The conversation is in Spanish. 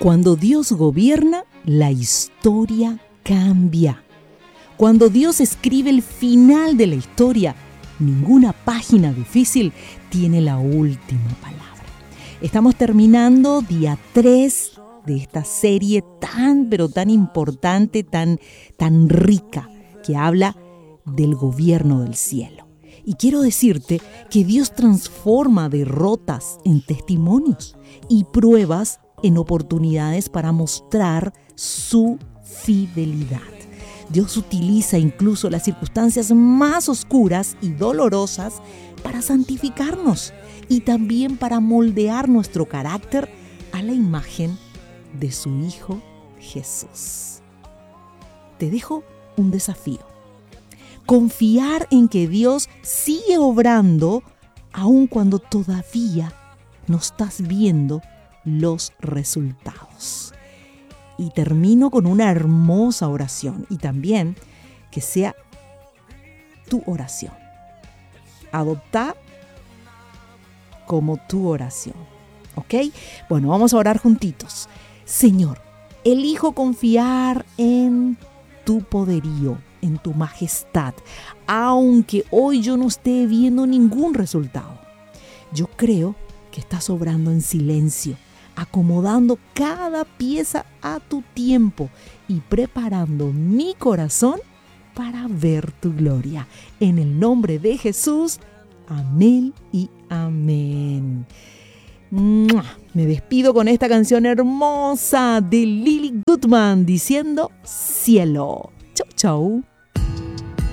Cuando Dios gobierna, la historia cambia. Cuando Dios escribe el final de la historia, ninguna página difícil tiene la última palabra. Estamos terminando día 3 de esta serie tan, pero tan importante, tan rica, que habla del gobierno del cielo. Y quiero decirte que Dios transforma derrotas en testimonios y pruebas en oportunidades para mostrar su fidelidad. Dios utiliza incluso las circunstancias más oscuras y dolorosas para santificarnos y también para moldear nuestro carácter a la imagen de su Hijo Jesús. Te dejo un desafío. Confiar en que Dios sigue obrando aun cuando todavía no estás viendo los resultados. Y termino con una hermosa oración y también que sea tu oración. Adopta como tu oración. ¿Ok? Bueno, vamos a orar juntitos. Señor, elijo confiar en tu poderío, en tu majestad, aunque hoy yo no esté viendo ningún resultado. Yo creo que estás obrando en silencio, acomodando cada pieza a tu tiempo y preparando mi corazón para ver tu gloria. En el nombre de Jesús, amén y amén. Me despido con esta canción hermosa de Lily Goodman diciendo cielo. Chau, chau.